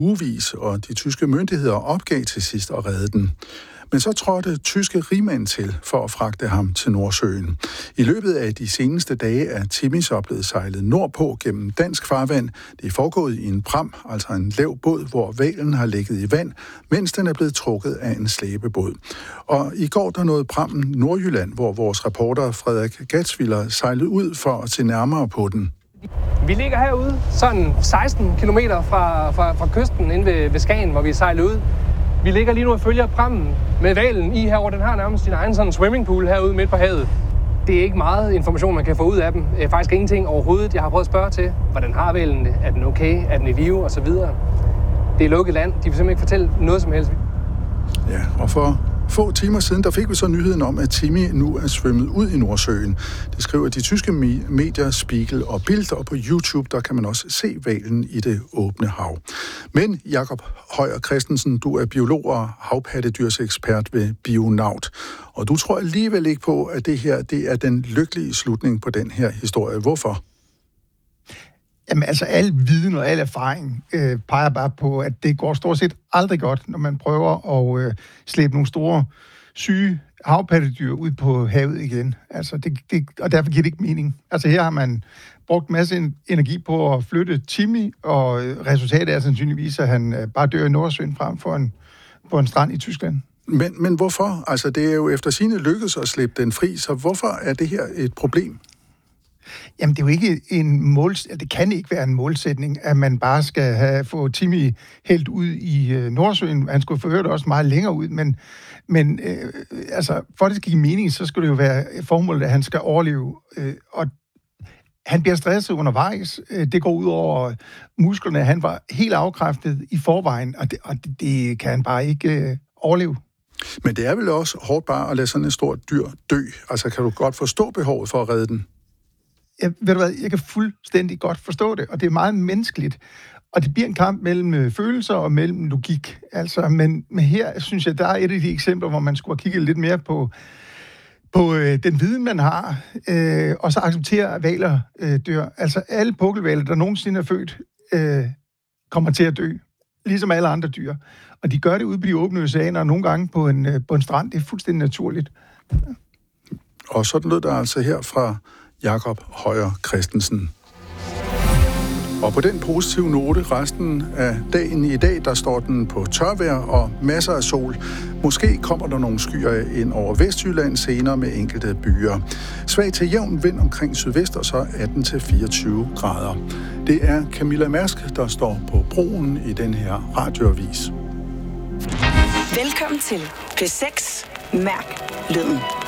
ugevis, og de tyske myndigheder opgav til sidst at redde den. Men så trådte tyske rigmænd til for at fragte ham til Nordsøen. I løbet af de seneste dage er Timmy så blevet sejlet nordpå gennem dansk farvand. Det er foregået i en pram, altså en lav båd, hvor hvalen har ligget i vand, mens den er blevet trukket af en slæbebåd. Og i går der nåede prammen Nordjylland, hvor vores reporter Frederik Gatzwiller sejlede ud for at se nærmere på den. Vi ligger herude, sådan 16 kilometer fra kysten inde ved Skagen, hvor vi sejler ud. Vi ligger lige nu og følger prammen med hvalen i herovre. Den har nærmest sin egen sådan swimmingpool herude midt på havet. Det er ikke meget information, man kan få ud af dem. Faktisk ingenting overhovedet. Jeg har prøvet at spørge til, hvordan har hvalen det? Er den okay? Er den i live? Og så videre. Det er lukket land. De vil simpelthen ikke fortælle noget som helst. Ja, og for få timer siden, der fik vi så nyheden om, at Timmy nu er svømmet ud i Nordsøen. Det skriver de tyske medier Spiegel og Bild, og på YouTube, der kan man også se hvalen i det åbne hav. Men Jakob Højer Christensen, du er biolog og havpattedyrsekspert ved Bionaut, og du tror alligevel ikke på, at det her det er den lykkelige slutning på den her historie. Hvorfor? Jamen altså, al viden og al erfaring peger bare på, at det går stort set aldrig godt, når man prøver at slæbe nogle store, syge havpattedyr ud på havet igen. Altså, og derfor giver det ikke mening. Altså, her har man brugt en masse energi på at flytte Timmy, og resultatet er sandsynligvis, at han bare dør i Nordsøen frem for på en strand i Tyskland. Men hvorfor? Altså, det er jo efter sigende lykkedes at slippe den fri, så hvorfor er det her et problem? Jamen, det er jo ikke det kan ikke være en målsætning, at man bare skal få Timmy helt ud i Nordsøen. Han skulle forhøre det også meget længere ud, men altså, for det skal give mening, så skulle det jo være formålet, at han skal overleve. Og han bliver stresset undervejs. Det går ud over musklerne. Han var helt afkræftet i forvejen, og det kan han bare ikke overleve. Men det er vel også hårdt bare at lade sådan et stort dyr dø. Altså, kan du godt forstå behovet for at redde den? Ved du hvad, jeg kan fuldstændig godt forstå det, og det er meget menneskeligt. Og det bliver en kamp mellem følelser og mellem logik. Altså, men her synes jeg, der er et af de eksempler, hvor man skulle have kigget lidt mere på den viden, man har, og så acceptere, at hvaler dør. Altså, alle pukkelhvaler, der nogensinde er født, kommer til at dø, ligesom alle andre dyr. Og de gør det ude på de åbne oceaner, nogle gange på en strand. Det er fuldstændig naturligt. Og sådan lød der altså her fra Jakob Højer Christensen. Og på den positive note, resten af dagen i dag, der står den på tørvejr og masser af sol. Måske kommer der nogle skyer ind over Vestjylland senere med enkelte byer. Svag til jævn vind omkring sydvest, og så 18-24 grader. Det er Camilla Mærsk, der står på broen i den her radioavis. Velkommen til P6 Mærk Lyden.